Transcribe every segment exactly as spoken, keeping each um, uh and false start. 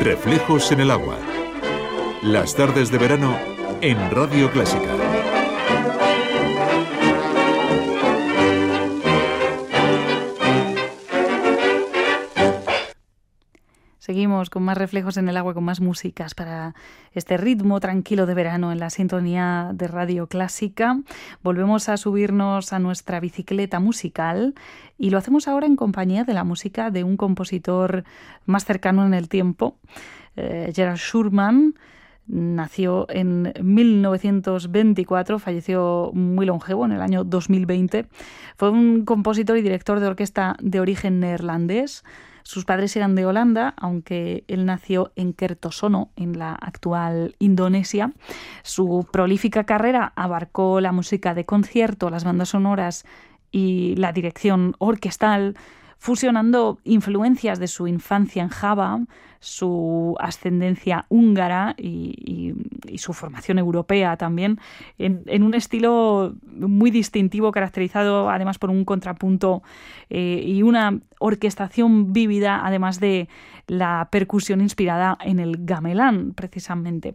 Reflejos en el agua. Las tardes de verano en Radio Clásica. Seguimos con más reflejos en el agua, con más músicas para este ritmo tranquilo de verano en la sintonía de Radio Clásica. Volvemos a subirnos a nuestra bicicleta musical y lo hacemos ahora en compañía de la música de un compositor más cercano en el tiempo, eh, Gerald Schurman. Nació en mil novecientos veinticuatro, falleció muy longevo en el año dos mil veinte. Fue un compositor y director de orquesta de origen neerlandés. Sus padres eran de Holanda, aunque él nació en Kertosono, en la actual Indonesia. Su prolífica carrera abarcó la música de concierto, las bandas sonoras y la dirección orquestal, fusionando influencias de su infancia en Java, su ascendencia húngara y, y, y su formación europea también, en, en un estilo muy distintivo, caracterizado además por un contrapunto eh, y una orquestación vívida, además de la percusión inspirada en el gamelán, precisamente.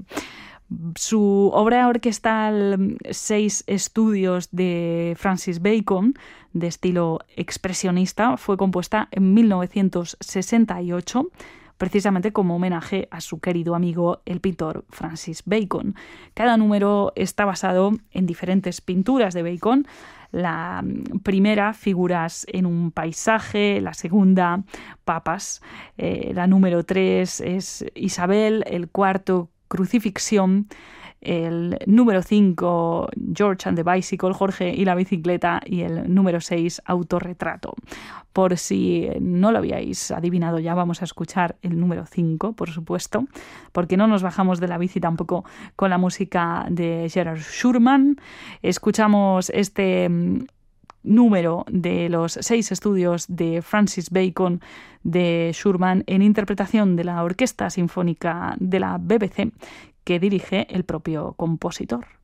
Su obra orquestal Seis Estudios de Francis Bacon, de estilo expresionista, fue compuesta en mil novecientos sesenta y ocho, precisamente como homenaje a su querido amigo, el pintor Francis Bacon. Cada número está basado en diferentes pinturas de Bacon. La primera, figuras en un paisaje; la segunda, papas; eh, la número tres es Isabel; el cuarto, crucifixión; el número cinco, George and the Bicycle, Jorge y la bicicleta; y el número seis, autorretrato. Por si no lo habíais adivinado ya, vamos a escuchar el número cinco, por supuesto, porque no nos bajamos de la bici tampoco con la música de Gerald Schurman. Escuchamos este número de los seis estudios de Francis Bacon de Schurman en interpretación de la Orquesta Sinfónica de la B B C, que dirige el propio compositor.